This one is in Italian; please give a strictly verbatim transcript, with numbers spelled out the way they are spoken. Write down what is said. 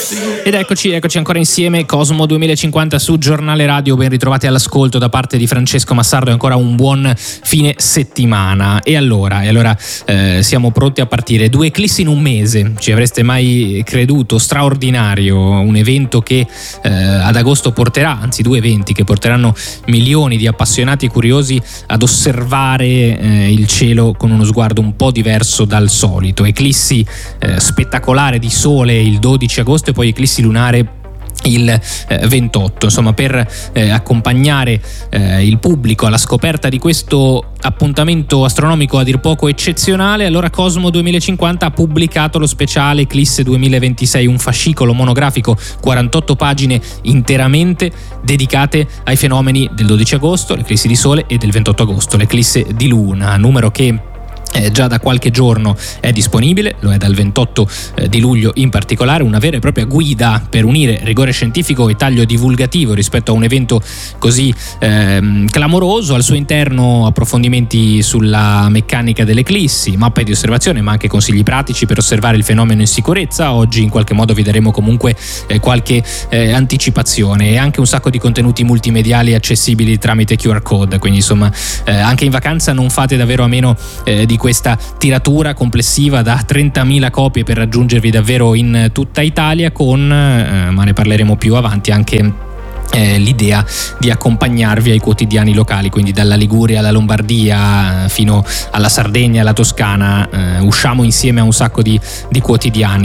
Ed eccoci, eccoci ancora insieme, Cosmo duemilacinquanta su Giornale Radio, ben ritrovati all'ascolto da parte di Francesco Massardo e ancora un buon fine settimana. E allora, e allora eh, siamo pronti a partire, due eclissi in un mese, ci avreste mai creduto? Straordinario, un evento che eh, ad agosto porterà, anzi due eventi che porteranno milioni di appassionati e curiosi ad osservare eh, il cielo con uno sguardo un po' diverso dal solito. Eclissi eh, spettacolare di sole il dodici agosto e poi eclissi lunare il eh, ventotto, insomma, per eh, accompagnare eh, il pubblico alla scoperta di questo appuntamento astronomico a dir poco eccezionale. Allora Cosmo duemilacinquanta ha pubblicato lo speciale Eclisse duemilaventisei, un fascicolo monografico, quarantotto pagine interamente dedicate ai fenomeni del dodici agosto, l'eclissi di sole, e del ventotto agosto, l'eclisse di luna, numero che Eh, già da qualche giorno è disponibile, lo è dal ventotto eh, di luglio in particolare, una vera e propria guida per unire rigore scientifico e taglio divulgativo rispetto a un evento così ehm, clamoroso. Al suo interno approfondimenti sulla meccanica delle eclissi, mappe di osservazione, ma anche consigli pratici per osservare il fenomeno in sicurezza. Oggi in qualche modo vi daremo comunque eh, qualche eh, anticipazione, e anche un sacco di contenuti multimediali accessibili tramite Q R code, quindi insomma eh, anche in vacanza non fate davvero a meno eh, di questa tiratura complessiva da trentamila copie per raggiungervi davvero in tutta Italia, con, eh, ma ne parleremo più avanti, anche Eh, l'idea di accompagnarvi ai quotidiani locali, quindi dalla Liguria alla Lombardia fino alla Sardegna, alla Toscana. Eh, usciamo insieme a un sacco di, di quotidiani